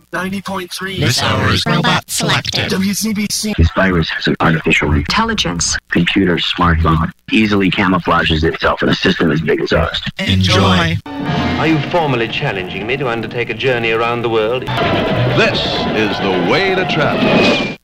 90.3. This hour is robot selected. WCBC. This virus has an artificial intelligence. computer smartphone. Easily camouflages itself in a system as big as ours. Enjoy. Are you formally challenging me to undertake a journey around the world? This is the way to travel.